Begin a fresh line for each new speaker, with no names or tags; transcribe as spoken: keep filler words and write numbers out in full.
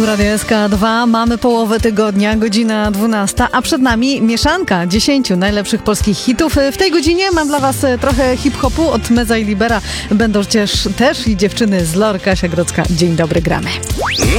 Tu Radio S K dwa, mamy połowę tygodnia, godzina dwunasta, a przed nami mieszanka dziesięciu najlepszych polskich hitów. W tej godzinie mam dla was trochę hip-hopu od Meza i Libera. Będą też, też i dziewczyny z Lor, Kasia Grodzka. Dzień dobry, gramy.